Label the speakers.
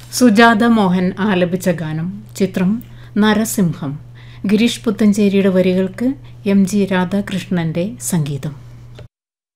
Speaker 1: സുജാത മോഹൻ ആലപിച്ച ഗാനം. ചിത്രം നരസിംഹം. ഗിരീഷ് പുത്തഞ്ചേരിയുടെ വരികൾക്ക് എം ജി രാധാകൃഷ്ണന്റെ സംഗീതം.